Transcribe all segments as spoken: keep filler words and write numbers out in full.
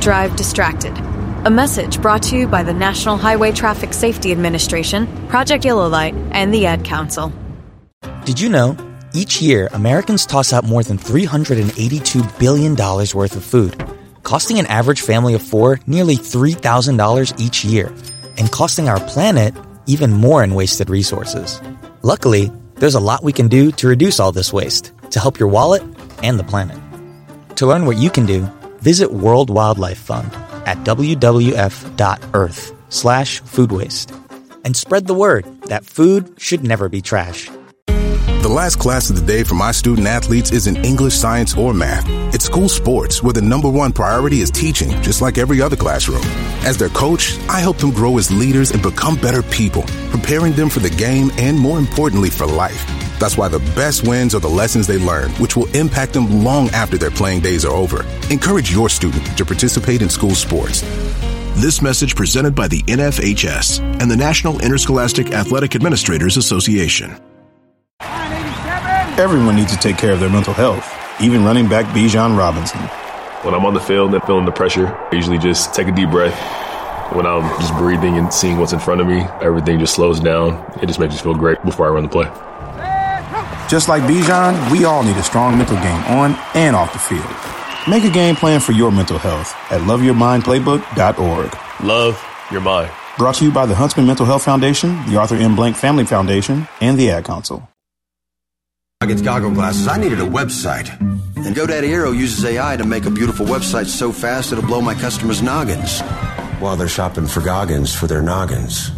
drive distracted. A message brought to you by the National Highway Traffic Safety Administration, Project Yellow Light, and the Ad Council. Did you know? Each year, Americans toss out more than three hundred eighty-two billion dollars worth of food, costing an average family of four nearly three thousand dollars each year, and costing our planet even more in wasted resources. Luckily, there's a lot we can do to reduce all this waste, to help your wallet and the planet. To learn what you can do, visit World Wildlife Fund at w w f dot earth slash food waste. And spread the word that food should never be trash. The last class of the day for my student athletes isn't English, science, or math. It's school sports, where the number one priority is teaching, just like every other classroom. As their coach, I help them grow as leaders and become better people, preparing them for the game and, more importantly, for life. That's why the best wins are the lessons they learn, which will impact them long after their playing days are over. Encourage your student to participate in school sports. This message presented by the N F H S and the National Interscholastic Athletic Administrators Association. Everyone needs to take care of their mental health, even running back Bijan Robinson. When I'm on the field and feeling the pressure, I usually just take a deep breath. When I'm just breathing and seeing what's in front of me, everything just slows down. It just makes me feel great before I run the play. Just like Bijan, we all need a strong mental game on and off the field. Make a game plan for your mental health at love your mind playbook dot org. Love your mind. Brought to you by the Huntsman Mental Health Foundation, the Arthur M. Blank Family Foundation, and the Ad Council. Goggins goggle glasses. I needed a website. And GoDaddy Aero uses A I to make a beautiful website so fast it'll blow my customers' noggins while they're shopping for Goggins for their noggins.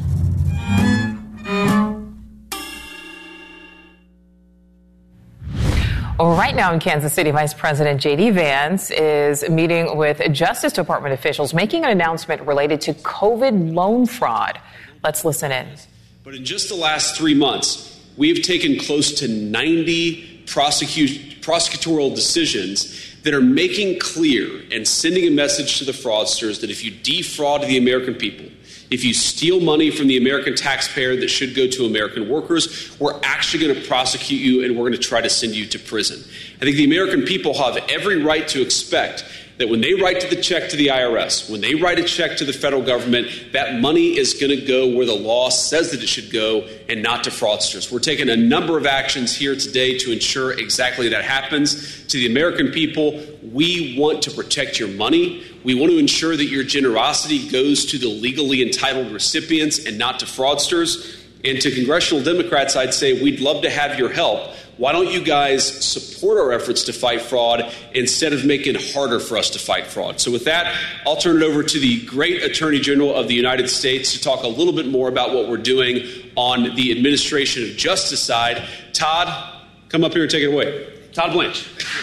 Well, right now in Kansas City, Vice President J D. Vance is meeting with Justice Department officials, making an announcement related to COVID loan fraud. Let's listen in. But in just the last three months, we have taken close to ninety prosecu- prosecutorial decisions that are making clear and sending a message to the fraudsters that if you defraud the American people, if you steal money from the American taxpayer that should go to American workers, we're actually going to prosecute you and we're going to try to send you to prison. I think the American people have every right to expect that when they write to the check to the I R S, when they write a check to the federal government, that money is going to go where the law says that it should go and not to fraudsters. We're taking a number of actions here today to ensure exactly that happens. To the American people, we want to protect your money. We want to ensure that your generosity goes to the legally entitled recipients and not to fraudsters. And to congressional Democrats, I'd say we'd love to have your help. Why don't you guys support our efforts to fight fraud instead of making it harder for us to fight fraud? So with that, I'll turn it over to the great Attorney General of the United States to talk a little bit more about what we're doing on the administration of justice side. Todd, come up here and take it away. Todd Blanche.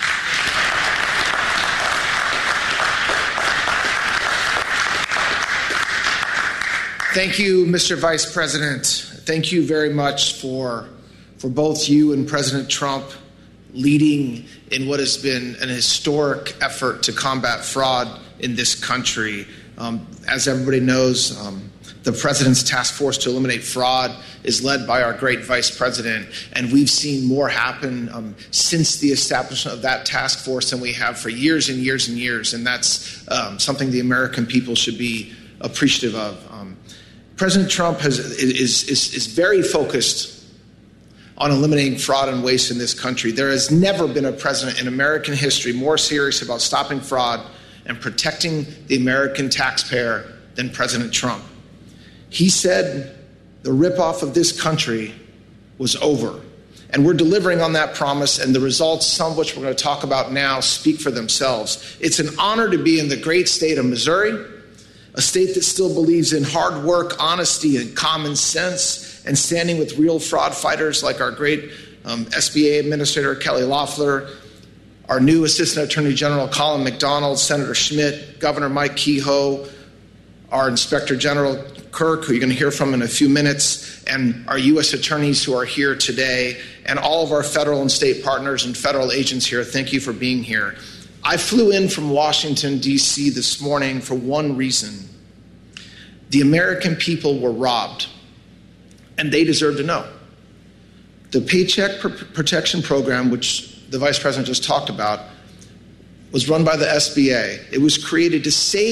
Thank you, Mister Vice President. Thank you very much for for both you and President Trump leading in what has been an historic effort to combat fraud in this country. Um, as everybody knows, um, the President's task force to eliminate fraud is led by our great Vice President, and we've seen more happen um, since the establishment of that task force than we have for years and years and years, and that's um, something the American people should be appreciative of. Um, President Trump has, is, is, is very focused on eliminating fraud and waste in this country. There has never been a president in American history more serious about stopping fraud and protecting the American taxpayer than President Trump. He said the ripoff of this country was over. And we're delivering on that promise, and the results, some of which we're going to talk about now, speak for themselves. It's an honor to be in the great state of Missouri, a state that still believes in hard work, honesty, and common sense, and standing with real fraud fighters like our great um, S B A Administrator Kelly Loeffler, our new Assistant Attorney General Colin McDonald, Senator Schmidt, Governor Mike Kehoe, our Inspector General Kirk, who you're going to hear from in a few minutes, and our U S attorneys who are here today, and all of our federal and state partners and federal agents here. Thank you for being here. I flew in from Washington, D C this morning for one reason. The American people were robbed, and they deserve to know. The Paycheck Protection Program, which the Vice President just talked about, was run by the S B A. It was created to save